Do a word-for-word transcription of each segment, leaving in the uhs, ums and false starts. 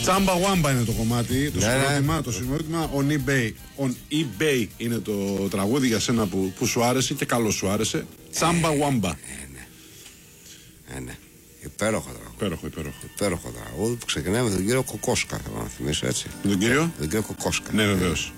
Τσάμπα Wamba είναι το κομμάτι. Το ναι, συγκρότημα. ναι. Το συγκρότημα on eBay. On eBay είναι το τραγούδι για σένα που, που σου άρεσε και καλό σου άρεσε. Τσάμπα Wamba. Ε, ναι. Ε, ναι. Υπέροχο τραγούδι. Υπέροχο, υπέροχο. Υπέροχο τραγούδι που ξεκινάει με τον κύριο Κοκόσκα. Θέλω να θυμίσω έτσι. Με τον κύριο? Με τον κύριο Κοκόσκα. Ναι, βεβαίως.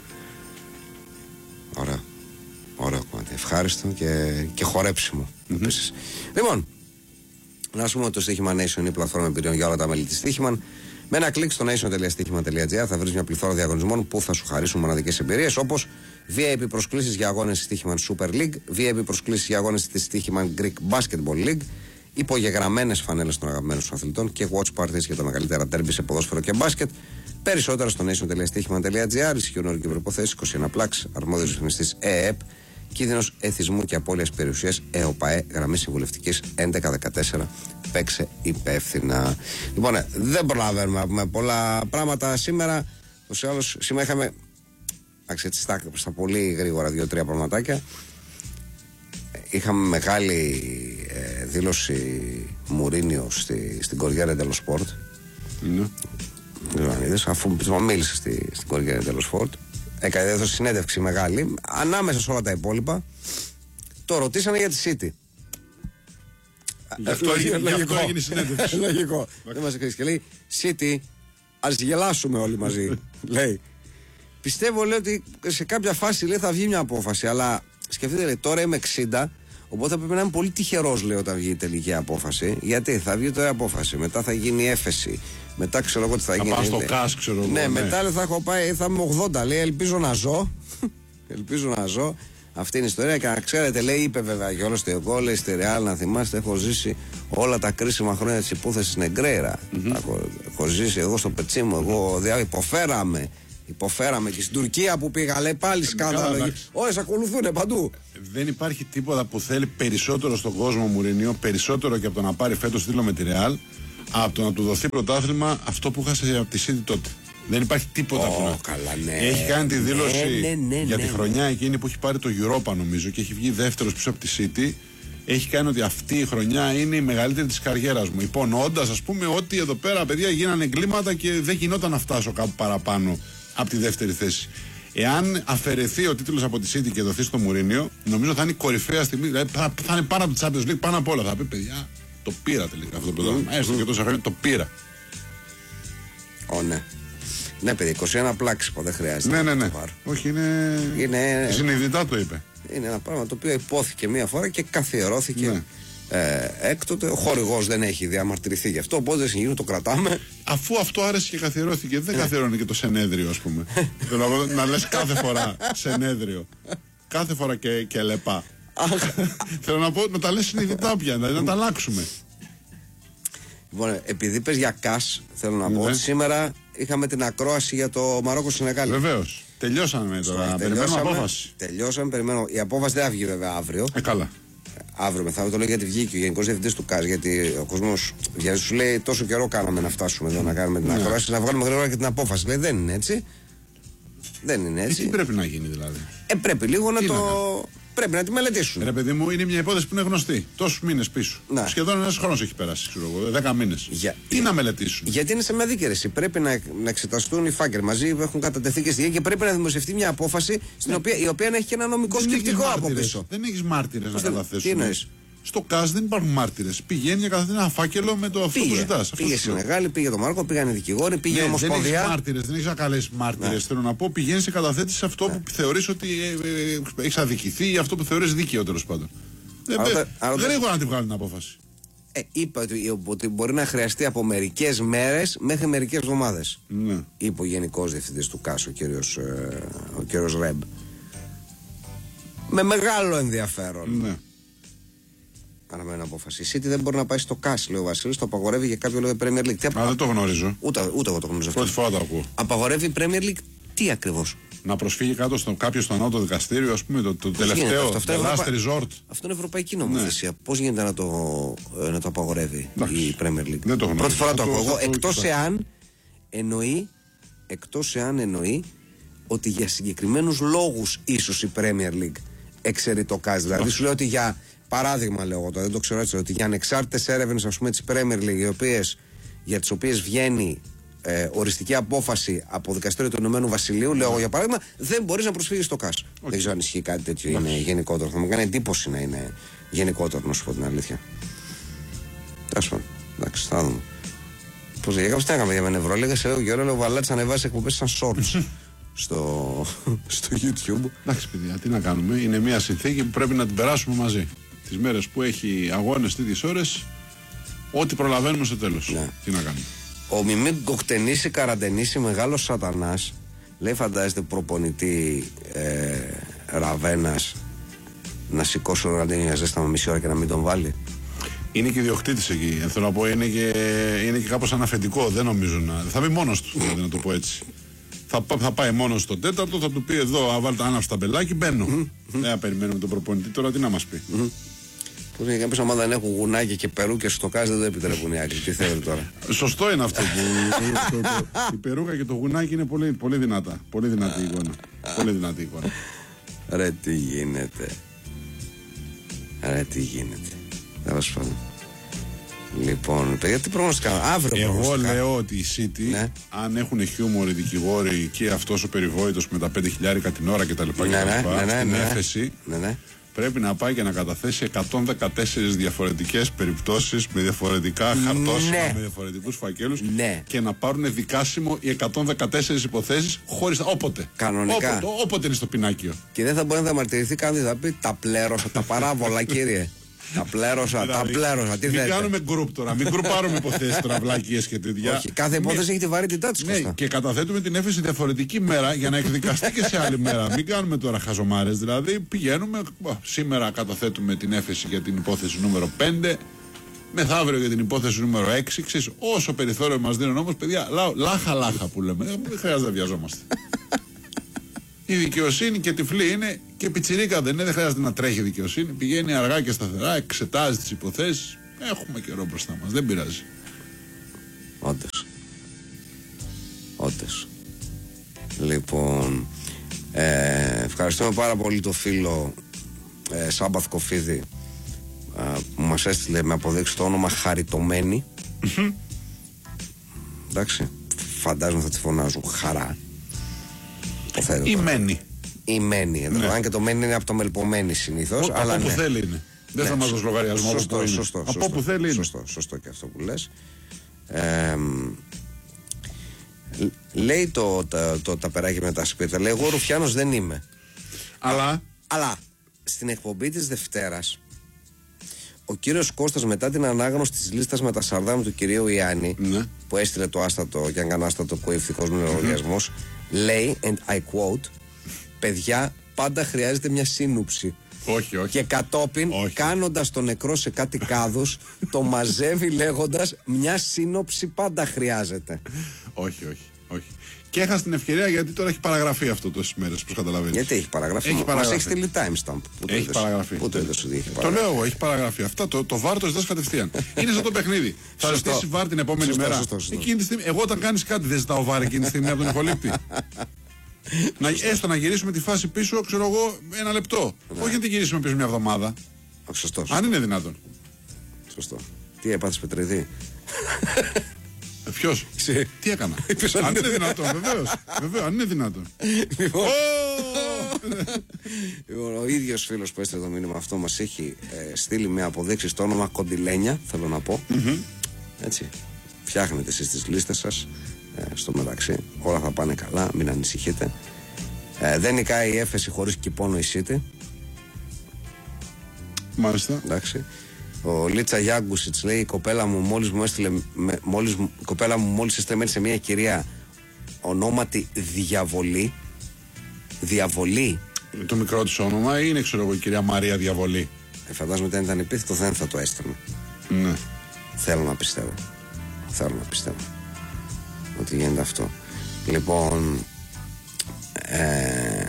Ωραία. Ωραίο κομμάτι. Ευχάριστο και, και χορέψιμο. Mm-hmm. Επίσης. Λοιπόν, να σου πούμε ότι το Στοίχημα Nation είναι η πλατφόρμα εμπειριών για όλα τα μέλη της Στοίχημαν. Με ένα κλικ στο nation τελεία στοίχημα τελεία gr θα βρεις μια πληθώρα διαγωνισμών που θα σου χαρίσουν μοναδικές εμπειρίες, όπως βι άι πι προσκλήσεις για αγώνες της Στοίχημαν Super League, βι άι πι προσκλήσεις για αγώνες της Στοίχημαν Greek Basketball League, υπογεγραμμένες φανέλες των αγαπημένων σου αθλητών και watch parties για τα μεγαλύτερα τέρμπι σε ποδόσφαιρο και μπάσκετ. Περισσότερα στο nation τελεία στοίχημα τελεία gr. Ισχύουν όροι και προϋποθέσεις. είκοσι ένα πλάξ, αρμόδιος ρυθμιστής ΕΕΠ, κίνδυνος εθισμού και απώλειας περιουσίας ΕΟΠΑΕ, γραμμή συμβουλευτικής έντεκα δεκατέσσερα. Παίξε υπεύθυνα. Λοιπόν, ε, δεν προλαβαίνουμε να πούμε πολλά πράγματα σήμερα. Ως άλλως, σήμερα είχαμε εντάξει, στα, στα πολύ γρήγορα δύο-τρία πραγματάκια. Είχαμε μεγάλη ε, δήλωση Μουρίνιο στη, στην Κοριέρα dello Sport. Ναι. Αφού μίλησε στη, στην Κοριέρα dello Sport, έκανε έδωσε συνέντευξη μεγάλη. Ανάμεσα σε όλα τα υπόλοιπα, το ρωτήσανε για τη City. Γι' αυτό έγινε συνέντευξη. Λογικό. Δεν μας εκκρίσει και λέει City, ας γελάσουμε όλοι μαζί. Λέει. Πιστεύω λέει ότι σε κάποια φάση λέει, θα βγει μια απόφαση, αλλά σκεφτείτε λέει, τώρα είμαι εξήντα, οπότε πρέπει να είμαι πολύ τυχερός λέει όταν βγει η τελική απόφαση. Γιατί θα βγει τώρα η απόφαση, μετά θα γίνει η έφεση, μετά ξέρω εγώ τι θα, θα γίνει. Θα πάω στο ΚΑΣ, ξέρω εγώ. Ναι, ναι, μετά λέει, θα έχω πάει, θα είμαι ογδόντα, λέει, ελπίζω να ζω. Ελπίζω να ζω. Αυτή είναι η ιστορία. Και να ξέρετε, λέει, είπε βέβαια και όλο στο εγώ, λέει στη Ρεάλ, να θυμάστε, έχω ζήσει όλα τα κρίσιμα χρόνια τη υπόθεση Νεγκρέρα. Mm-hmm. Έχω, έχω ζήσει εγώ στο πετσί μου, εγώ διά, υποφέραμε. Υποφέραμε και στην Τουρκία που πήγα, λέει πάλι σκάνδαλο. Όλες ακολουθούν παντού. Δεν υπάρχει τίποτα που θέλει περισσότερο στον κόσμο Μουρίνιο, περισσότερο και από το να πάρει φέτος τίτλο με τη Ρεάλ, από το να του δοθεί πρωτάθλημα αυτό που χάσε από τη City τότε. Δεν υπάρχει τίποτα oh, που καλά, ναι. Έχει κάνει τη δήλωση ναι, ναι, ναι, για ναι, τη χρονιά εκείνη που έχει πάρει το Europa νομίζω και έχει βγει δεύτερος πίσω από τη City. Έχει κάνει ότι αυτή η χρονιά είναι η μεγαλύτερη της καριέρας μου. Υπονοώντας ας πούμε ότι εδώ πέρα παιδιά γίνανε εγκλήματα και δεν γινόταν να φτάσω κάπου παραπάνω από τη δεύτερη θέση. Εάν αφαιρεθεί ο τίτλος από τη City και δοθεί στο Μουρίνιο, νομίζω θα είναι η κορυφαία στιγμή. Δηλαδή θα, θα είναι πάνω από τη Champions League, πάνω απ' όλα. Θα πει παιδιά, το πήρα τελικά αυτό το πρωτάθλημα. Mm. Έστω και τόσα χρόνια το πήρα. Ω, ναι. Ναι, παιδί, είκοσι ένα πλάξιμο δεν χρειάζεται. Ναι, ναι, ναι. Όχι, είναι. είναι... Συνειδητά το είπε. Είναι ένα πράγμα το οποίο υπόθηκε μία φορά και καθιερώθηκε. Ναι. Ε, έκτοτε ο χορηγός δεν έχει διαμαρτυρηθεί γι' αυτό, οπότε συνεχίζουμε το κρατάμε. Αφού αυτό άρεσε και καθιερώθηκε, δεν καθιερώνει και το σενέδριο, ας πούμε. Θέλω να λες κάθε φορά σενέδριο. Κάθε φορά και, και λεπά. Θέλω να πω να τα λες συνειδητά πια, να τα αλλάξουμε. Λοιπόν, επειδή πες για ΚΑΣ, θέλω να πω ότι σήμερα είχαμε την ακρόαση για το Μαρόκο-Σενεγάλη. Βεβαίως. Τελειώσαμε τώρα. Περιμένουμε απόφαση. Τελειώσαμε, περιμένουμε. Η απόφαση δεν θα βγει βέβαια αύριο. Ε, καλά. Αύριο μεθαύριο το λέω γιατί βγήκε ο Γενικός Διευθυντής του ΚΑΣ. Γιατί ο κόσμος γιατί σου λέει τόσο καιρό κάναμε να φτάσουμε εδώ να κάνουμε την ακρόαση, να βγάλουμε γρήγορα και την απόφαση. Λέει δεν είναι έτσι. Δεν είναι έτσι. Τι πρέπει να γίνει δηλαδή. Ε, πρέπει λίγο να τι το. Να πρέπει να τη μελετήσουν. Ρε παιδί μου, είναι μια υπόθεση που είναι γνωστή. Τόσους μήνες πίσω. Να. Σχεδόν ένας χρόνος έχει περάσει, ξέρω εγώ. Δέκα μήνες. Για... Τι να μελετήσουν. Γιατί είναι σε μια δίκαιρεση. Πρέπει να, να εξεταστούν οι φάκελοι μαζί, έχουν κατατεθεί και στη γη και πρέπει να δημοσιευτεί μια απόφαση στην ναι. οποία, η οποία να έχει και ένα νομικό σκεπτικό από πίσω. Δεν έχει μάρτυρες να καταθέσουν. Τι εννοείς. Στο ΚΑΣ δεν υπάρχουν μάρτυρες. Πηγαίνει και καθένα ένα φάκελο με το αυτό πήγε, που ζητάς. Πήγε στη Μεγάλη, πήγε το Μάρκο, πήγαν οι δικηγόροι, πήγε η ναι, Ομοσπονδία. Δεν έχει μάρτυρες, δεν έχει να καλέσει μάρτυρες. Ναι. Θέλω να πω, πηγαίνει και καταθέτει αυτό ναι. που θεωρείς ότι ε, ε, ε, έχει αδικηθεί ή αυτό που θεωρείς δίκαιο τέλος πάντων. Δεν έχω να τη βγάλει την απόφαση. Ε, είπα ότι, ότι μπορεί να χρειαστεί από μερικές μέρες μέχρι μερικές εβδομάδες. Ναι. Είπε ο Γενικός Διευθυντής του ΚΑΣ, ο κύριος, ε, ο κύριος Ρεμπ. Με μεγάλο ενδιαφέρον. Ναι. Αναμένω απόφαση. Η City δεν μπορεί να πάει στο ΚΑΣ, λέει ο Βασίλης, το απαγορεύει για κάποιο λόγο η Premier League. Α, δεν το γνωρίζω. Ούτε, ούτε εγώ το γνωρίζω αυτό. Πρώτη φορά το ακούω. Απαγορεύει η Premier League τι ακριβώς. Να προσφύγει κάτω στο κάποιο στο ανώτατο δικαστήριο, ας πούμε, το, το τελευταίο. Αυτό, το last resort. Αυτό είναι ευρωπαϊκή νομοθεσία. Ναι. Πώς γίνεται να το, να το απαγορεύει Εντάξει. η Premier League. Δεν το γνωρίζω. Πρώτη φορά το ακούω εγώ. Το, εκτός, το, εάν εννοεί, εκτός εάν εννοεί ότι για συγκεκριμένους λόγους ίσως η Premier League εξαιρεί το ΚΑΣ. Δηλαδή σου λέω ότι για. Παράδειγμα, λέω εγώ τώρα, δεν το ξέρω έτσι, ότι για ανεξάρτητες έρευνες, ας πούμε, της Premier League, οι οποίες, για τις οποίες βγαίνει ε, οριστική απόφαση από δικαστήριο του Ηνωμένου Βασιλείου, λέω εγώ για παράδειγμα, δεν μπορείς να προσφύγεις στο ΚΑΣ. Okay. Δεν ξέρω αν ισχύει κάτι τέτοιο, είναι γενικότερο. Θα μου κάνει εντύπωση να είναι γενικότερο, να σου πω την αλήθεια. Τέλος πάντων, εντάξει, θα δούμε. Πώς λέγαμε, τι έκαμε για με νευρόλεγα, σε λέω και ο Βαλάτης ανεβάζει εκπομπές σαν shorts στο, στο YouTube. Εντάξει, παιδιά, τι να κάνουμε. Είναι μια συνθήκη που πρέπει να την περάσουμε μαζί. Τις μέρες που έχει αγώνες τέτοιες ώρες, ό,τι προλαβαίνουμε στο τέλος. Ναι. Τι να κάνουμε. Ο Μιμίκ Κοκτενήσι Καραντενήσι, μεγάλος σατανάς, λέει, φαντάζεστε προπονητή ε, Ραβένας να σηκώσει τον Ραντίνια ζέσταμα μισή ώρα και να μην τον βάλει. Είναι και ιδιοκτήτης εκεί. Θέλω να πω, είναι και, είναι και κάπως αναφεντικό. Δεν νομίζω να. Θα μπει μόνος του, δηλαδή, να το πω έτσι. Θα, θα πάει μόνος στο τέταρτο, θα του πει εδώ, βάλτε άναψε τα μπελάκι, μπαίνω. Mm-hmm. Δεν θα περιμένουμε τον προπονητή τώρα, τι να μας πει. Mm-hmm. Που είναι κάποιες άμα δεν έχουν γουνάκι και περού και στο κάζ δεν το επιτρέπουν οι άλλοι. Τι θέλει τώρα. Σωστό είναι αυτό που. το, το, το, η περούκα και το γουνάκι είναι πολύ, πολύ δυνατά. Πολύ δυνατή εικόνα. Πολύ δυνατή εικόνα. Ρε τι γίνεται. Ρε τι γίνεται. Τέλος πάντων. Λοιπόν, παιδιά, τι προγνωστικά. Αύριο Εγώ προγνωστικά. λέω ότι οι City, ναι, αν έχουν χιούμορ οι δικηγόροι και αυτός ο περιβόητος με τα πέντε χιλιάρικα την ώρα κτλ. Ναι, ναι, ναι, ναι, στην ναι, έφεση, ναι, ναι, πρέπει να πάει και να καταθέσει εκατόν δεκατέσσερις διαφορετικές περιπτώσεις με διαφορετικά χαρτόσημα, ναι, με διαφορετικούς φακέλους, ναι, και να πάρουν δικάσιμο οι εκατόν δεκατέσσερις υποθέσεις χωρίς όποτε. Κανονικά. Όποτε, όποτε είναι στο πινάκιο. Και δεν θα μπορεί να διαμαρτυρηθεί κανείς, θα πει τα πλέρωσα, τα παράβολα, κύριε. Τα πλέρωσα, τα πλέρωσα. Τι μην θέλετε. κάνουμε γκρουπ τώρα, μην γκρουπάρουμε υποθέσεις τώρα, βλακίες και τέτοια. Όχι, κάθε υπόθεση έχει τη βαρύτητά της. Ναι, και καταθέτουμε την έφεση διαφορετική μέρα για να εκδικαστεί και σε άλλη μέρα. Μην κάνουμε τώρα χαζομάρες. Δηλαδή, πηγαίνουμε, σήμερα καταθέτουμε την έφεση για την υπόθεση νούμερο πέντε, μεθαύριο για την υπόθεση νούμερο έξι. Ξέρεις, όσο περιθώριο μας δίνουν όμως, παιδιά, λάχα-λάχα που λέμε. Δεν χρειάζεται να βιαζόμαστε. Η δικαιοσύνη και τυφλή είναι και πιτσιρίκα δεν είναι, δεν χρειάζεται να τρέχει η δικαιοσύνη. Πηγαίνει αργά και σταθερά, εξετάζει τις υποθέσεις. Έχουμε καιρό μπροστά μας, δεν πειράζει. Όντως. Όντως. Λοιπόν, ε, ευχαριστούμε πάρα πολύ το φίλο ε, Σάμπαθ Κοφίδη ε, που μας έστειλε με αποδείξει το όνομα Χαριτωμένη. Εντάξει, φαντάζομαι θα τη φωνάζουν Χαρά. Ή μένη. Ή μένη. Ναι. Αν και το μένη είναι από το μελπομένη συνήθως. Από όπου ναι, θέλει είναι. Δεν ναι, θα μας δώσει λογαριασμό. Σωστό, από σωστό, από σωστό, όπου θέλει είναι. Σωστό, σωστό και αυτό που λες. Ε, λέει το, το, το ταπεράκι με τα σπίτια. Λέει εγώ Ρουφιάνος δεν είμαι. Αλλά. Αλλά στην εκπομπή της Δευτέρας ο κύριος Κώστας, μετά την ανάγνωση της λίστας με τα σαρδάμ του κυρίου Ιάννη, ναι, που έστειλε το άστατο και αν κάνω άστατο κοευτικός μου λογαριασμός, λέει, and I quote, παιδιά, πάντα χρειάζεται μια σύνουψη. Όχι, όχι. Και κατόπιν, όχι, κάνοντας το νεκρό σε κάτι κάδους, το μαζεύει λέγοντας μια σύνοψη πάντα χρειάζεται. Όχι, όχι, όχι. Και έχασε την ευκαιρία γιατί τώρα έχει παραγραφεί αυτό τόσες μέρες, όπως καταλαβαίνεις. Γιατί έχει παραγραφεί. Έχει παραγραφεί. Μας έχει στείλει timestamp. Έχει παραγραφεί. Πού το είδες ότι έχει παραγραφεί. Το λέω εγώ, έχει παραγραφεί. Αυτό το, το βάρ το ζητάς κατευθείαν. Είναι σαν το παιχνίδι. Θα ζητήσει βάρ την επόμενη σωστό, μέρα. Σωστό, σωστό. Εκείνη τη στιγμή, εγώ όταν κάνεις κάτι δεν ζητάω βάρ εκείνη τη στιγμή από τον υπολείπτη. Να, έστω να γυρίσουμε τη φάση πίσω, ξέρω εγώ, ένα λεπτό. Ναι. Όχι να τη γυρίσουμε πίσω μια εβδομάδα. Σωστό, σωστό. Αν είναι δυνατόν. Σωστό. Τι έπαθες Πετριδί. Ποιος, τι έκανα. Αν είναι δυνατόν, βεβαίως. Βεβαίως, αν είναι δυνατόν. Λοιπόν, ο ίδιος φίλος που έστειλε το μήνυμα αυτό μας έχει ε, στείλει με αποδείξεις το όνομα Κοντιλένια, θέλω να πω. Mm-hmm. Έτσι. Φτιάχνετε εσείς τις λίστες σας. Ε, στο μεταξύ, όλα θα πάνε καλά, μην ανησυχείτε. Ε, δεν νικάει η έφεση χωρίς κυπώνω η City. Μάλιστα. Εντάξει. Ο Λίτσα Γιάγκουσιτς λέει: η κοπέλα μου μόλις μου έστειλε, με, μόλις, η κοπέλα μου μόλις έστειλε σε μια κυρία ονόματι Διαβολή. Διαβολή. Το μικρό της όνομα είναι, ξέρω εγώ, η κυρία Μαρία Διαβολή. Ε, φαντάζομαι ότι αν ήταν επίθετο δεν θα το έστελνε. Ναι. Θέλω να πιστεύω. Θέλω να πιστεύω ότι γίνεται αυτό. Λοιπόν, ε,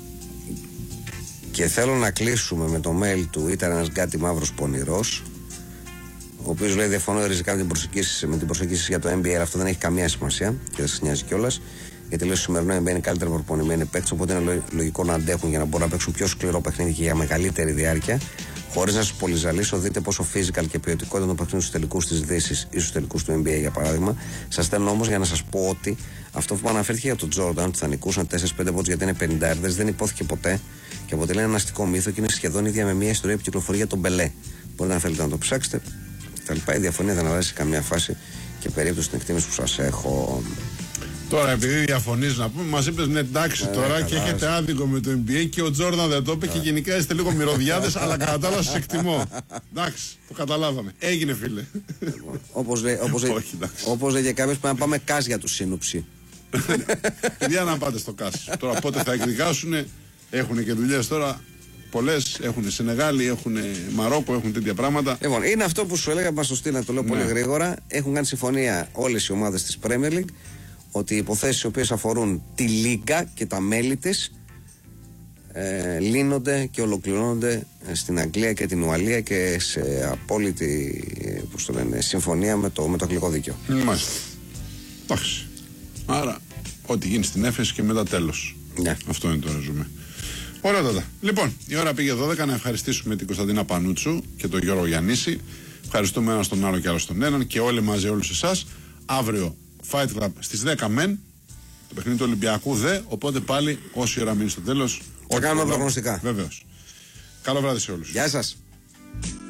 και θέλω να κλείσουμε με το mail του. Ήταν ένας γκάτι μαύρος πονηρός, ο οποίος λέει: διαφωνώ ριζικά με την προσεγγίση, με την προσεγγίση για το N B A. Αυτό δεν έχει καμία σημασία και δεν σας νοιάζει κιόλας. Γιατί λέει: στο σημερινό N B A είναι καλύτερα προπονημένοι παίκτες, οπότε είναι λογικό να αντέχουν για να μπορούν να παίξουν πιο σκληρό παιχνίδι και για μεγαλύτερη διάρκεια. Χωρίς να σας πολυζαλίσω, δείτε πόσο physical και ποιοτικό ήταν το παιχνίδι στους τελικούς της Δύσης ή στους τελικούς του N B A για παράδειγμα. Σας στέλνω όμως για να σας πω ότι αυτό που αναφέρθηκε για τον Τζόρνταν, ότι θα νικούσαν τέσσερα πέντε πόντους γιατί είναι πενηντάριδες, δεν υπόθηκε ποτέ και αποτελεί ένα αστικό μύθο και είναι σχεδόν ίδια με μια ιστορία που κυκλοφορεί για τον Μπελέ. Μπορείτε να θέλετε να το ψάξετε. Τα λοιπά. Η διαφωνία δεν αλλάζει σε καμία φάση και περίπτωση στην εκτίμηση που σας έχω. Τώρα, επειδή διαφωνείς να πούμε, μας είπες ναι, εντάξει ε, τώρα καλά, και έχετε άδικο με το N B A και ο Τζόρνταν δεν το είπε και γενικά είστε λίγο μυρωδιάδες, αλλά κατά τα άλλα σας εκτιμώ. Εντάξει, το καταλάβαμε. Έγινε, φίλε. Όπως λέει, όπως λέει, όπως λέει και κάποιος, πρέπει να πάμε κας για του σύνοψη. Παιδιά, να πάτε στο κας. Τώρα πότε θα εκδικάσουν, έχουν και δουλειές τώρα. Πολλές έχουν Σενεγάλη, έχουν Μαρόκο, έχουν τέτοια πράγματα. Λοιπόν, είναι αυτό που σου έλεγα, μας το στείλα, το λέω ναι. πολύ γρήγορα. Έχουν κάνει συμφωνία όλες οι ομάδες της Premier League ότι οι υποθέσεις οι οποίες αφορούν τη Λίγκα και τα μέλη της ε, λύνονται και ολοκληρώνονται στην Αγγλία και την Ουαλία και σε απόλυτη πώς το λένε, συμφωνία με το, με το αγγλικό δίκαιο. Μάλιστα. Εντάξει. Άρα, ό,τι γίνει στην έφεση και μετά τέλος. Ναι. Αυτό είναι το ρεζουμέ. Ωραία, τότε. Λοιπόν, η ώρα πήγε δώδεκα. Να ευχαριστήσουμε την Κωνσταντίνα Πανούτσου και τον Γιώργο Γιαννίση. Ευχαριστούμε ένα τον άλλο και άλλο τον έναν και όλοι μαζί όλους εσάς. Αύριο Fight Club στις δέκα μεν. Το παιχνίδι του Ολυμπιακού δε. Οπότε πάλι όση ώρα μείνει στο τέλος. Θα κάνουμε προγνωστικά. Βεβαίως. Καλό βράδυ σε όλους. Γεια σας.